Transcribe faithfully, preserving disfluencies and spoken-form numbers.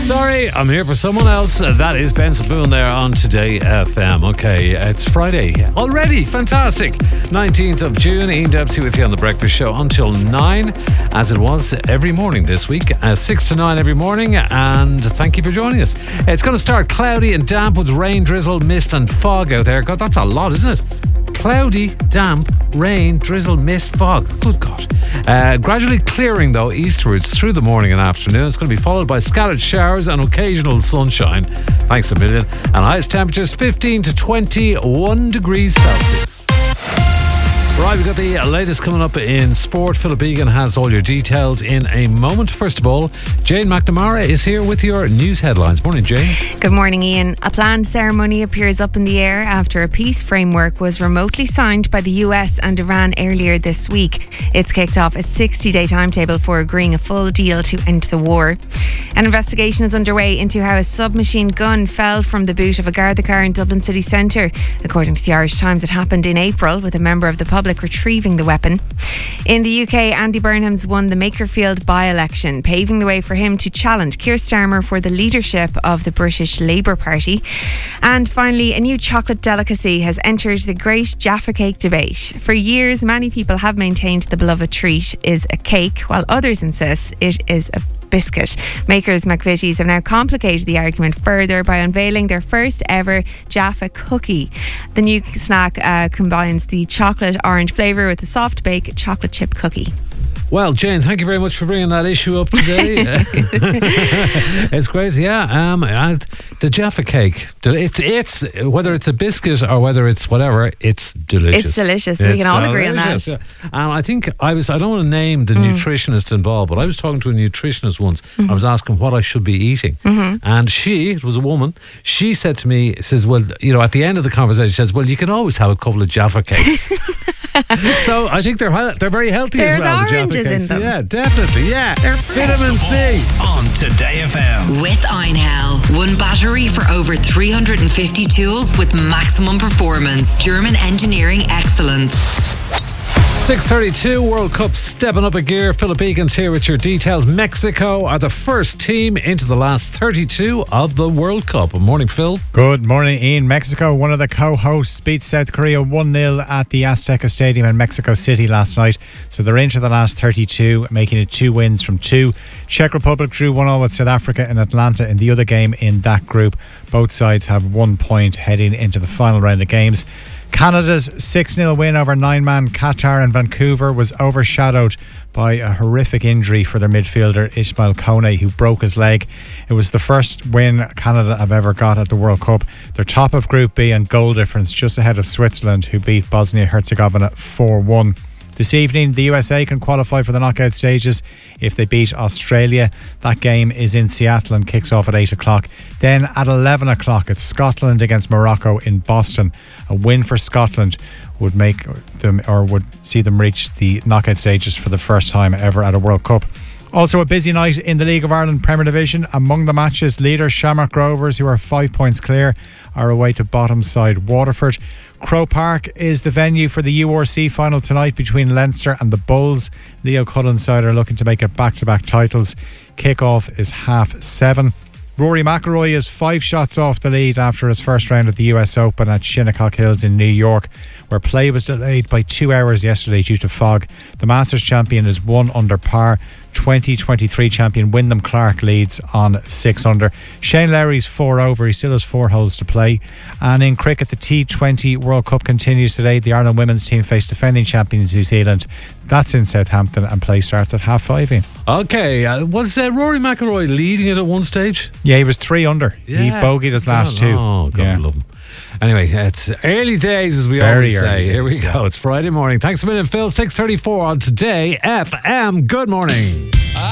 Sorry, I'm here for someone else. Uh, That is Ben Saboon there on Today F M. Okay, it's Friday already. Fantastic. nineteenth of June. Ian Dempsey with you on The Breakfast Show until nine, as it was every morning this week, uh, six to nine every morning. And thank you for joining us. It's going to start cloudy and damp with rain, drizzle, mist and fog out there. God, that's a lot, isn't it? Cloudy, damp, rain, drizzle, mist, fog. Good God. Uh, gradually clearing, though, eastwards through the morning and afternoon. It's going to be followed by scattered showers and occasional sunshine. Thanks a million. And highest temperatures fifteen to twenty-one degrees Celsius. Right, we've got the latest coming up in sport. Philip Egan has all your details in a moment. First of all, Jane McNamara is here with your news headlines. Morning, Jane. Good morning, Ian. A planned ceremony appears up in the air after a peace framework was remotely signed by the U S and Iran earlier this week. It's kicked off a sixty-day timetable for agreeing a full deal to end the war. An investigation is underway into how a submachine gun fell from the boot of a Garda car in Dublin city centre. According to the Irish Times, it happened in April, with a member of the public retrieving the weapon. In the U K, Andy Burnham's won the Makerfield by-election, paving the way for him to challenge Keir Starmer for the leadership of the British Labour Party. And finally, a new chocolate delicacy has entered the Great Jaffa Cake debate. For years, many people have maintained the beloved treat is a cake, while others insist it is a biscuit. Makers McVitie's have now complicated the argument further by unveiling their first ever Jaffa cookie. The new snack uh, combines the chocolate orange flavour with a soft baked chocolate chip cookie. Well, Jane, thank you very much for bringing that issue up today. It's great, yeah. Um, and the Jaffa cake, it's it's whether it's a biscuit or whether it's whatever, it's delicious. It's delicious. It's we can all agree on delicious, that. Yeah. And I think I was, I don't want to name the mm. nutritionist involved, but I was talking to a nutritionist once. Mm-hmm. I was asking what I should be eating. Mm-hmm. And she, it was a woman, she said to me, says, well, you know, at the end of the conversation, she says, well, you can always have a couple of Jaffa cakes. So I think they're they're very healthy There's as well. The Jaffa cakes. In them. Yeah, definitely. Yeah, they're vitamin C on Today F M with Einhell. One battery for over three hundred fifty tools with maximum performance. German engineering excellence. six thirty-two, World Cup stepping up a gear. Philip Egan's here with your details. Mexico are the first team into the last thirty-two of the World Cup. Morning, Phil. Good morning, Ian. Mexico, one of the co-hosts, beat South Korea one nil at the Azteca Stadium in Mexico City last night. So they're into the last thirty-two, making it two wins from two. Czech Republic drew one all with South Africa in Atlanta in the other game in that group. Both sides have one point heading into the final round of games. Canada's six nil win over nine-man Qatar in Vancouver was overshadowed by a horrific injury for their midfielder Ismail Kone, who broke his leg. It was the first win Canada have ever got at the World Cup. They're top of Group B and goal difference, just ahead of Switzerland, who beat Bosnia-Herzegovina four one. This evening, the U S A can qualify for the knockout stages if they beat Australia. That game is in Seattle and kicks off at eight o'clock. Then at eleven o'clock, it's Scotland against Morocco in Boston. A win for Scotland would make them, or would see them reach the knockout stages for the first time ever at a World Cup. Also a busy night in the League of Ireland Premier Division. Among the matches, leader Shamrock Rovers, who are five points clear, are away to bottom side Waterford. Croke Park is the venue for the U R C final tonight between Leinster and the Bulls. Leo Cullen's side are looking to make it back-to-back titles. Kick-off is half seven. Rory McIlroy is five shots off the lead after his first round at the U S Open at Shinnecock Hills in New York, where play was delayed by two hours yesterday due to fog. The Masters champion is one under par. twenty twenty-three champion Wyndham Clark leads on six under. Shane Lowry's four over. He still has four holes to play. And in cricket, the T twenty World Cup continues today. The Ireland women's team face defending champions New Zealand. That's in Southampton, and play starts at half five in. Okay, uh, was uh, Rory McIlroy leading it at one stage? Yeah, he was three under. Yeah. He bogeyed his last two. Oh, God, yeah. love him. Anyway, it's early days, as we Very always say. Here we days, go. Yeah. It's Friday morning. Thanks a million, Phil. six thirty-four on Today F M. Good morning.